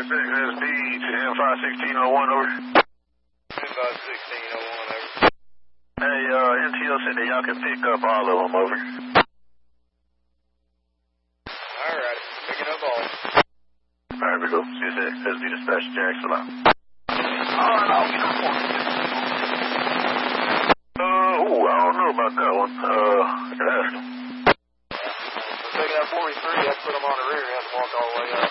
SB, 10-5-1601, over. 10-5-1601, over. Hey, NTO said that y'all can pick up all of them, over. Alright, picking up all. Alright, we go. SB dispatch, Jackson out. Alright, I'll get up on it. I don't know about that one. I can ask him. Taking out 43, I have to put them on the rear, I have to walk all the way up.